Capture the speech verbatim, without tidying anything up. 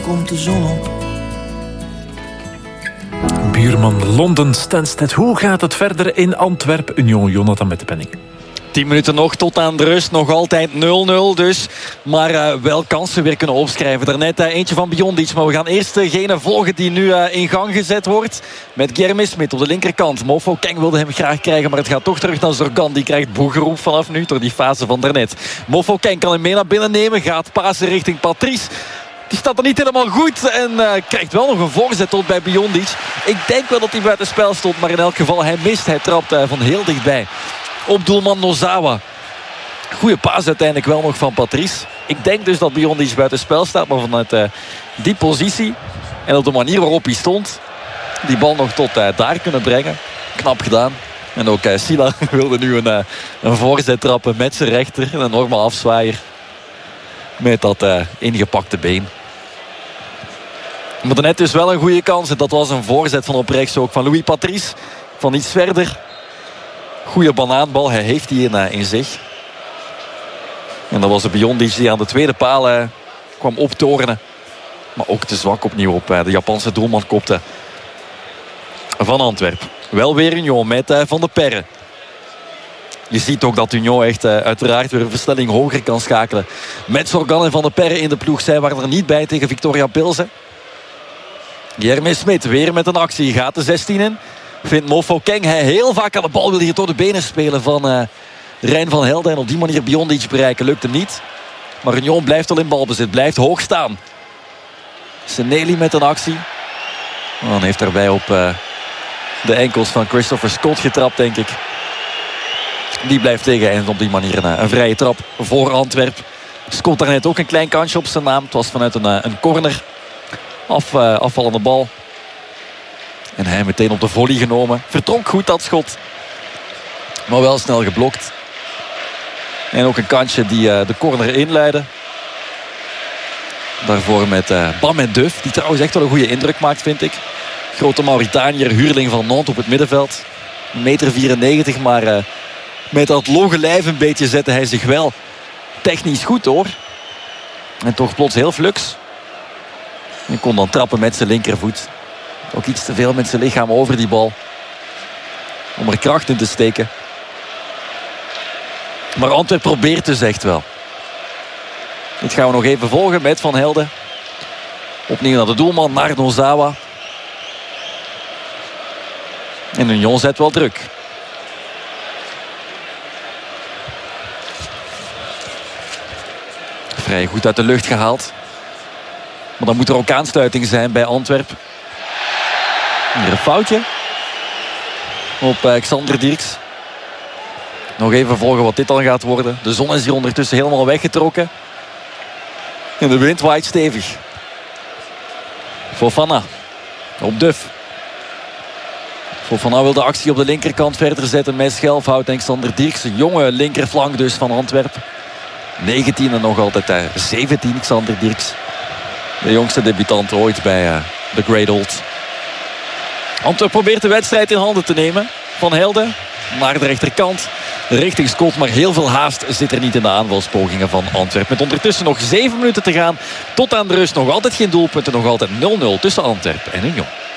komt de zon op. Buurman Londen Stansted. Hoe gaat het verder in Antwerpen? Union, Jonathan met de penning. tien minuten nog tot aan de rust. Nog altijd nul nul dus. Maar uh, wel kansen weer kunnen opschrijven. Daarnet uh, eentje van Biondic. Maar we gaan eerst degene volgen die nu uh, in gang gezet wordt. Met Guilherme Smit op de linkerkant. Mofo Keng wilde hem graag krijgen. Maar het gaat toch terug naar Zorgan. Die krijgt boegeroep vanaf nu door die fase van daarnet. Mofo Keng kan hem mee naar binnen nemen. Gaat pasen richting Patrice. Die staat er niet helemaal goed. En uh, krijgt wel nog een voorzet tot bij Biondic. Ik denk wel dat hij buiten spel stond. Maar in elk geval hij mist. Hij trapt uh, van heel dichtbij. Op doelman Nozawa. Goeie paas uiteindelijk wel nog van Patrice. Ik denk dus dat Biondic buiten spel staat. Maar vanuit uh, die positie en op de manier waarop hij stond, die bal nog tot uh, daar kunnen brengen. Knap gedaan. En ook uh, Sila wilde nu een, uh, een voorzet trappen met zijn rechter. Een enorme afzwaaier. Met dat uh, ingepakte been. Maar daarnet dus wel een goede kans. En dat was een voorzet van op rechts ook van Louis Patrice. Van iets verder. Goeie banaanbal. Hij heeft die in, uh, in zich. En dat was de Biondic die aan de tweede paal uh, kwam optorenen. Maar ook te zwak opnieuw op uh, de Japanse doelman kopte. Van Antwerpen. Wel weer Union met uh, Van de Perre. Je ziet ook dat Union echt uh, uiteraard weer een versnelling hoger kan schakelen. Met Zorgan en Van de Perre in de ploeg. Zij waren er niet bij tegen Victoria Pilsen. Guilherme Smit weer met een actie. Gaat de zestien in. Vindt Mofo Keng. Hij heel vaak aan de bal wil hier door de benen spelen van uh, Rijn van Helden. En op die manier Biondic bereiken. Lukt hem niet. Maar Union blijft al in balbezit. Blijft hoog staan. Seneli met een actie. Oh, dan heeft daarbij op uh, de enkels van Christopher Scott getrapt, denk ik. Die blijft tegen en op die manier een, een vrije trap voor Antwerpen. Scott daarnet ook een klein kansje op zijn naam. Het was vanuit een, een corner. Af, uh, afvallende bal. En hij meteen op de volley genomen. Vertrok goed dat schot. Maar wel snel geblokt. En ook een kansje die uh, de corner inleidde. Daarvoor met uh, Bam en Duff. Die trouwens echt wel een goede indruk maakt, vind ik. Grote Mauritaniër, huurling van Nantes op het middenveld. een meter vierennegentig, maar uh, met dat logge lijf een beetje zette hij zich wel technisch goed, hoor. En toch plots heel flux. En kon dan trappen met zijn linkervoet. Ook iets te veel met zijn lichaam over die bal. Om er kracht in te steken. Maar Antwerpen probeert dus echt wel. Dit gaan we nog even volgen met Van Helden. Opnieuw naar de doelman, naar Nozawa. En Union zet wel druk. Vrij goed uit de lucht gehaald. Maar dan moet er ook aansluiting zijn bij Antwerpen. Hier een foutje. Op uh, Xander Dirks. Nog even volgen wat dit dan gaat worden. De zon is hier ondertussen helemaal weggetrokken. En de wind waait stevig. Fofana. Op Duff. Fofana wil de actie op de linkerkant verder zetten met Schelfhout en Xander Dirks. Jonge linkerflank dus van Antwerpen. negentien en nog altijd uh, zeventien Xander Dirks. De jongste debutant ooit bij uh, The Great Old. Antwerpen probeert de wedstrijd in handen te nemen. Van Helden naar de rechterkant. Richting Scott, maar heel veel haast zit er niet in de aanvalspogingen van Antwerpen. Met ondertussen nog zeven minuten te gaan. Tot aan de rust nog altijd geen doelpunten. Nog altijd nul nul tussen Antwerpen en Union.